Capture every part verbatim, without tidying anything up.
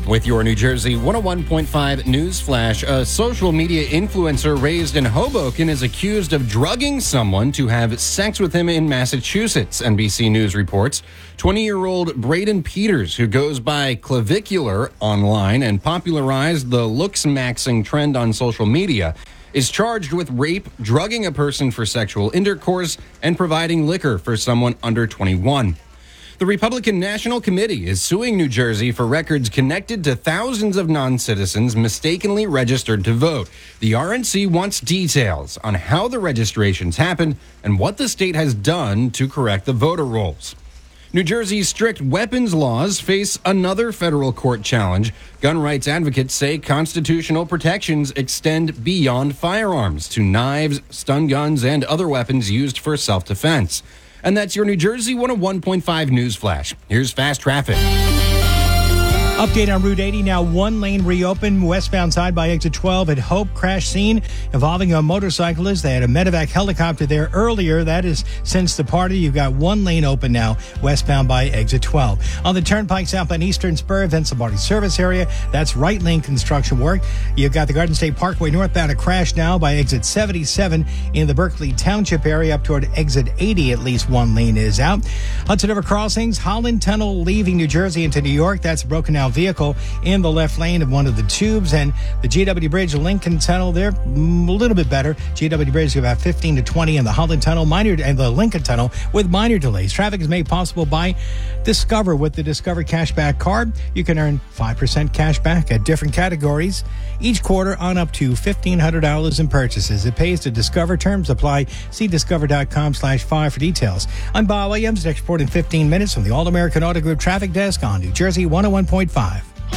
With your New Jersey one oh one point five news flash, a social media influencer raised in Hoboken is accused of drugging someone to have sex with him in Massachusetts, N B C News reports. twenty-year-old Braden Peters, who goes by Clavicular online and popularized the looks-maxing trend on social media, is charged with rape, drugging a person for sexual intercourse, and providing liquor for someone under twenty-one. The Republican National Committee is suing New Jersey for records connected to thousands of non-citizens mistakenly registered to vote. The R N C wants details on how the registrations happened and what the state has done to correct the voter rolls. New Jersey's strict weapons laws face another federal court challenge. Gun rights advocates say constitutional protections extend beyond firearms to knives, stun guns, and other weapons used for self-defense. And that's your New Jersey one oh one point five News Flash. Here's Fast Traffic. Update on Route eighty, now one lane reopened westbound side by exit twelve at Hope. Crash scene involving a motorcyclist. They had a medevac helicopter there earlier. That is since the party. You've got one lane open now westbound by exit twelve. On the Turnpike southbound Eastern Spur, Vince Lombardi service area. That's right lane construction work. You've got the Garden State Parkway northbound, a crash now by exit seventy-seven in the Berkeley Township area up toward exit eighty. At least one lane is out. Hudson River Crossings, Holland Tunnel leaving New Jersey into New York. That's a broken down vehicle in the left lane of one of the tubes. And the G W Bridge Lincoln Tunnel, they're a little bit better. G W Bridge about fifteen to twenty in the Holland Tunnel, minor, and the Lincoln Tunnel with minor delays. Traffic is made possible by Discover. With the Discover Cashback Card, you can earn five percent cash back at different categories each quarter on up to fifteen hundred dollars in purchases. It pays to Discover. Terms apply. See discover.com slash five for details. I'm Bob Williams. Next report in fifteen minutes from the All-American Auto Group Traffic Desk on New Jersey one oh one point five.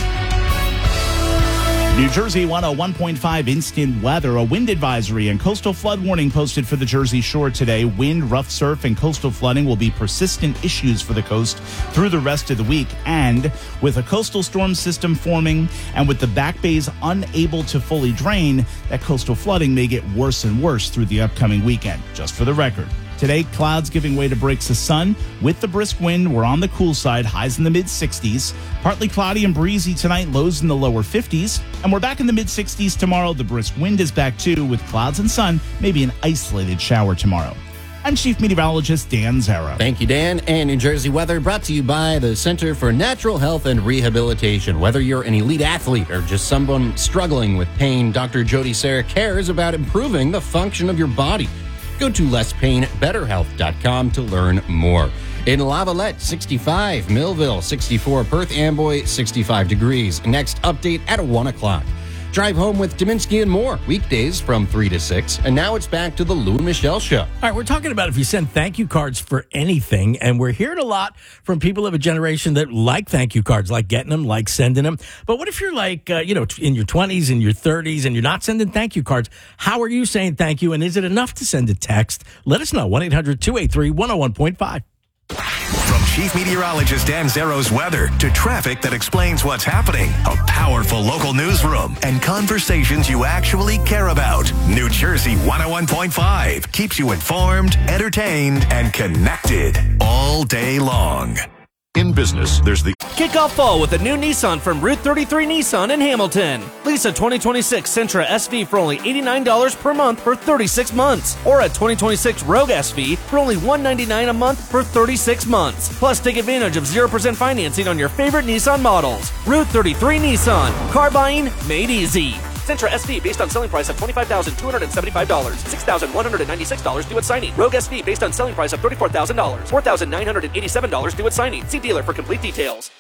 New Jersey one oh one point five instant weather. A wind advisory and coastal flood warning posted for the Jersey Shore today. Wind, rough surf, and coastal flooding will be persistent issues for the coast through the rest of the week. And with a coastal storm system forming and with the back bays unable to fully drain, that coastal flooding may get worse and worse through the upcoming weekend. Just for the record. Today, clouds giving way to breaks of sun. With the brisk wind, we're on the cool side, highs in the mid-sixties. Partly cloudy and breezy tonight, lows in the lower fifties. And we're back in the mid-sixties tomorrow. The brisk wind is back too, with clouds and sun, maybe an isolated shower tomorrow. I'm Chief Meteorologist Dan Zara. Thank you, Dan. And New Jersey weather brought to you by the Center for Natural Health and Rehabilitation. Whether you're an elite athlete or just someone struggling with pain, Doctor Jody Serra cares about improving the function of your body. Go to less pain better health dot com to learn more. In Lavalette, sixty-five, Millville, sixty-four, Perth Amboy, sixty-five degrees. Next update at one o'clock. Drive home with Dominski and more, weekdays from three to six. And now it's back to the Lou and Michelle Show. All right, we're talking about if you send thank you cards for anything, and we're hearing a lot from people of a generation that like thank you cards, like getting them, like sending them. But what if you're like, uh, you know, in your twenties, in your thirties, and you're not sending thank you cards? How are you saying thank you, and is it enough to send a text? Let us know, one eight hundred two eight three one oh one point five. From Chief Meteorologist Dan Zero's weather to traffic that explains what's happening, a powerful local newsroom, and conversations you actually care about. New Jersey one oh one point five keeps you informed, entertained, and connected all day long. In business, there's the Kick off fall with a new Nissan from Route thirty-three Nissan in Hamilton. Lease a twenty twenty-six Sentra S V for only eighty-nine dollars per month for thirty-six months. Or a twenty twenty-six Rogue S V for only one hundred ninety-nine dollars a month for thirty-six months. Plus, take advantage of zero percent financing on your favorite Nissan models. Route thirty-three Nissan. Car buying made easy. Sentra S V based on selling price of twenty-five thousand two hundred seventy-five dollars. six thousand one hundred ninety-six dollars due at signing. Rogue S V based on selling price of thirty-four thousand dollars. four thousand nine hundred eighty-seven dollars due at signing. See dealer for complete details.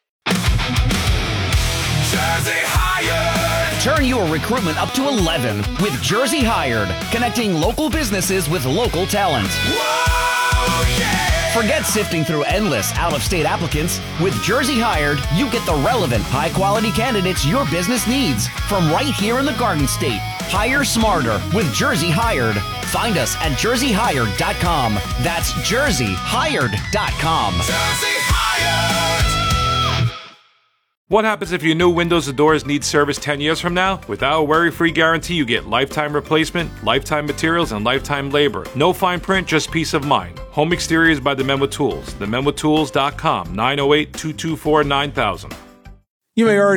Jersey Hired. Turn your recruitment up to eleven with Jersey Hired, connecting local businesses with local talent. Whoa, yeah. Forget sifting through endless out-of-state applicants. With Jersey Hired, you get the relevant, high-quality candidates your business needs from right here in the Garden State. Hire smarter with Jersey Hired. Find us at jersey hired dot com. That's jersey hired dot com. Jersey Hired. What happens if your new windows or doors need service ten years from now? With our worry-free guarantee, you get lifetime replacement, lifetime materials, and lifetime labor. No fine print, just peace of mind. Home Exteriors by the Menwa Tools. the menwa tools dot com, nine oh eight, two two four, nine thousand. You may already